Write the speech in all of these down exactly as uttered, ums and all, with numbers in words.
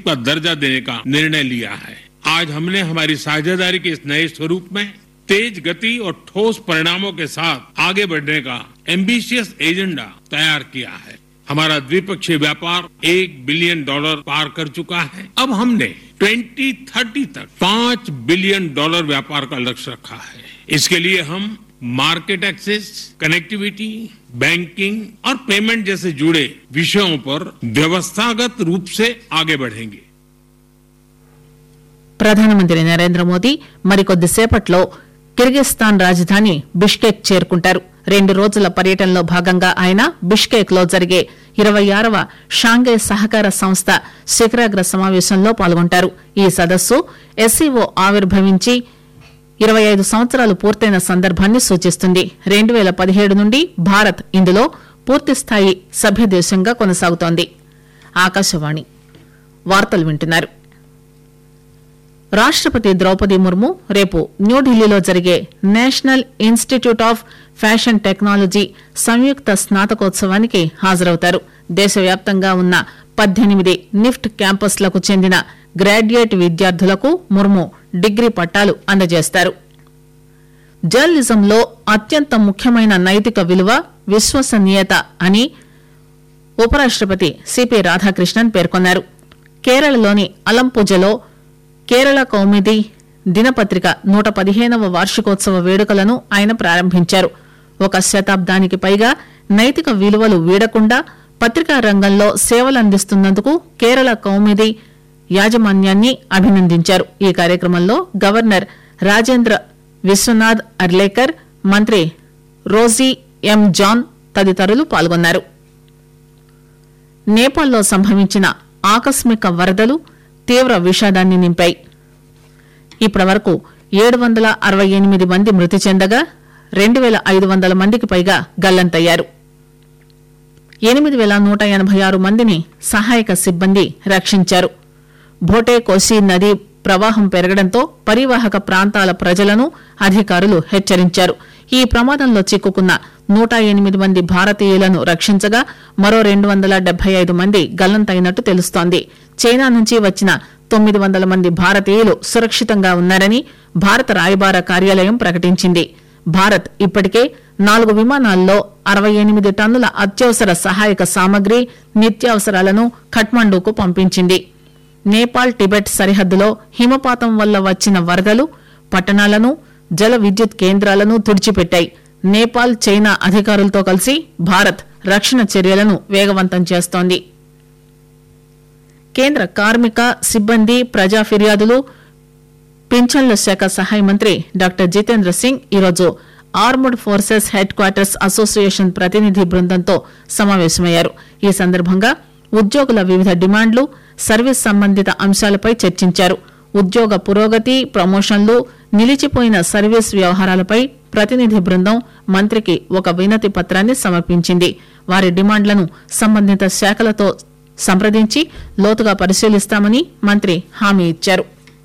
का दर्जा देने का निर्णय लिया है। आज हमने हमारी साझेदारी के इस नए स्वरूप में तेज गति और ठोस परिणामों के साथ आगे बढ़ने का एम्बिशियस एजेंडा तैयार किया है। हमारा द्विपक्षीय व्यापार एक बिलियन डॉलर पार कर चुका है। अब हमने ट्वेंटी थर्टी तक पांच बिलियन डॉलर व्यापार का लक्ष्य रखा है। इसके लिए हम मार्केट एक्सेस, कनेक्टिविटी, बैंकिंग और पेमेंट जैसे जुड़े विषयों पर व्यवस्थागत रूप से आगे बढ़ेंगे। ప్రధానమంత్రి నరేంద్ర మోదీ మరికొద్దిసేపట్లో కిర్గిస్థాన్ రాజధాని బిష్కెక్ చేరుకుంటారు. రెండు రోజుల పర్యటనలో భాగంగా ఆయన బిష్కెక్ లో జరిగే ఇరవై ఆరవ షాంఘై సహకార సంస్థ శిఖరాగ్ర సమావేశంలో పాల్గొంటారు. ఈ సదస్సు ఎస్సీఓ ఆవిర్భవించి ఇరవై ఐదు సంవత్సరాలు పూర్తయిన సందర్భాన్ని సూచిస్తుంది. రెండు పేల పదిహేడు నుండి భారత్ ఇందులో పూర్తిస్థాయి సభ్య దేశంగా కొనసాగుతోంది. ఆకాశవాణి వార్తలు వింటున్నారు. రాష్టపతి ద్రౌపది ముర్ము రేపు న్యూఢిల్లీలో జరిగే national institute of fashion technology సంయుక్త స్నాతకోత్సవానికి హాజరవుతారు. దేశవ్యాప్తంగా ఉన్న పద్దెనిమిది నిఫ్ట్ క్యాంపస్లకు చెందిన గ్రాడ్యుయేట్ విద్యార్థులకు ముర్ము డిగ్రీ పట్టాలు అందజేస్తారు. జర్నలిజంలో అత్యంత ముఖ్యమైన నైతిక విలువ విశ్వసనీయత అని ఉపరాష్టపతి సిపి రాధాకృష్ణన్ పేర్కొన్నారు. కేరళలోని అలంపూజలో కేరళ కౌముది దినపత్రిక నూట పదిహేనవ వార్షికోత్సవ వేడుకలను ఆయన ప్రారంభించారు. ఒక శతాబ్దానికి పైగా నైతిక విలువలు వీడకుండా పత్రికా రంగంలో సేవలందిస్తున్నందుకు కేరళ కౌముది యాజమాన్యాన్ని అభినందించారు. ఈ కార్యక్రమంలో గవర్నర్ రాజేంద్ర విశ్వనాథ్ అర్లేకర్, మంత్రి రోజీ ఎం జాన్ తదితరులు పాల్గొన్నారు. నేపాల్లో సంభవించిన ఆకస్మిక వరదలు తీవ్ర విషాదాన్ని నింపాయి. ఇప్పటి వరకు ఏడు వందల అరవై ఎనిమిది మంది మృతి చెందగా రెండు పేల ఐదు వందల మందికి పైగా గల్లంతయ్యారు. ఎనిమిది పేల నూట ఎనబై ఆరు మందిని సహాయక సిబ్బంది రక్షించారు. భోటే కోసి నదీ ప్రవాహం పెరగడంతో పరివాహక ప్రాంతాల ప్రజలను అధికారులు హెచ్చరించారు. ఈ ప్రమాదంలో చిక్కుకున్న నూట ఎనిమిది మంది భారతీయులను రక్షించగా మరో రెండు వందల డెబ్బై ఐదు మంది గల్లంతైనట్టు తెలుస్తోంది. చైనా నుంచి వచ్చిన తొమ్మిది వందల మంది భారతీయులు సురక్షితంగా ఉన్నారని భారత రాయబార కార్యాలయం ప్రకటించింది. భారత్ ఇప్పటికే నాలుగు విమానాల్లో అరవై ఎనిమిది టన్నుల అత్యవసర సహాయక సామగ్రి, నిత్యావసరాలను ఖట్మండూకు పంపించింది. నేపాల్ టిబెట్ సరిహద్దులో హిమపాతం వల్ల వచ్చిన వరదలు పట్టణాలను, జల విద్యుత్ కేంద్రాలను తుడిచిపెట్టాయి. నేపాల్, చైనా అధికారులతో కలిసి భారత్ రక్షణ చర్యలను వేగవంతం చేస్తోంది. కేంద్ర కార్మిక, సిబ్బంది, ప్రజా ఫిర్యాదులు, పింఛన్ల శాఖ సహాయ మంత్రి డాక్టర్ జితేంద్ర సింగ్ ఈరోజు armed forces head quarters association ప్రతినిధి బృందంతో సమావేశమయ్యారు. ఈ సందర్భంగా ఉద్యోగుల వివిధ డిమాండ్లు, సర్వీస్ సంబంధిత అంశాలపై చర్చించారు. ఉద్యోగ పురోగతి, ప్రమోషన్లు, నిలిచిపోయిన సర్వీస్ వ్యవహారాలపై ప్రతినిధి బృందం మంత్రికి ఒక వినతి పత్రాన్ని సమర్పించింది. వారి డిమాండ్లను సంబంధిత శాఖలతో సంప్రదించి లోతుగా పరిశీలిస్తామని మంత్రి హామీ ఇచ్చారు.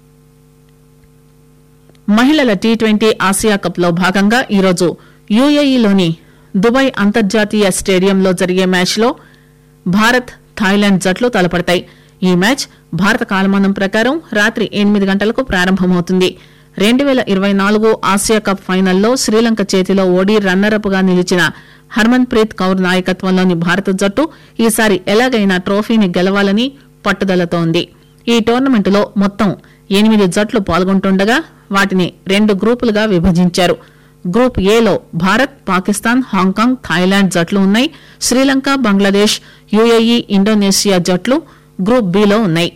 మహిళల టీ ట్వంటీ ఆసియా కప్ లో భాగంగా ఈరోజు యూఏఈలోని దుబాయ్ అంతర్జాతీయ స్టేడియంలో జరిగే మ్యాచ్ లో భారత్, థాయిలాండ్ జట్లు తలపడతాయి. ఈ మ్యాచ్ భారత కాలమానం ప్రకారం రాత్రి ఎనిమిది గంటలకు ప్రారంభమవుతుంది. రెండు పేల ఇరవై నాలుగు ఆసియా కప్ ఫైనల్లో శ్రీలంక చేతిలో ఓడి రన్నరప్ గా నిలిచిన హర్మన్ ప్రీత్ కౌర్ నాయకత్వంలోని భారత జట్టు ఈసారి ఎలాగైనా ట్రోఫీని గెలవాలని పట్టుదలతో ఉంది. ఈ టోర్నమెంటులో మొత్తం ఎనిమిది జట్లు పాల్గొంటుండగా వాటిని రెండు గ్రూపులుగా విభజించారు. గ్రూప్ ఏలో భారత్, పాకిస్తాన్, హాంకాంగ్, థాయిలాండ్ జట్లు ఉన్నాయి. శ్రీలంక, బంగ్లాదేశ్, యూఏఈ, ఇండోనేషియా జట్లు గ్రూప్ బిలో ఉన్నాయి.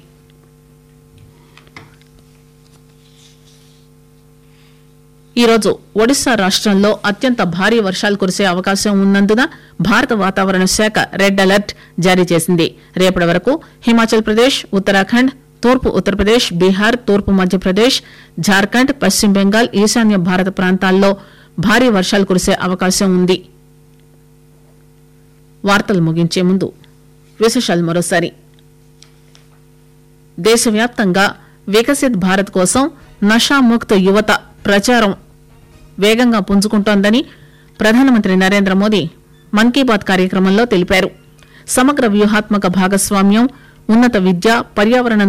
ఈరోజు ఒడిశా రాష్టంలో అత్యంత భారీ వర్షాలు కురిసే అవకాశం ఉన్నందున భారత వాతావరణ శాఖ రెడ్ అలర్ట్ జారీ చేసింది. రేపటి వరకు హిమాచల్ ప్రదేశ్, ఉత్తరాఖండ్, తూర్పు ఉత్తరప్రదేశ్, బీహార్, తూర్పు మధ్యప్రదేశ్, జార్ఖండ్, పశ్చిమ బెంగాల్, ఈశాన్య భారత ప్రాంతాల్లో భారీ వర్షాలు కురిసే అవకాశం ఉంది. వార్తలు ముగించే ముందు విశేషాలు మరోసారి. దేశవ్యాప్తంగా వికసిత్ భారత్ కోసం నషాముక్త యువత ప్రచారం వేగంగా పుంజుకుంటోందని ప్రధానమంత్రి నరేంద్ర మోదీ మన్ కీ బాత్ కార్యక్రమంలో తెలిపారు. సమగ్ర వ్యూహాత్మక భాగస్వామ్యం, ఉన్నత విద్య, పర్యావరణ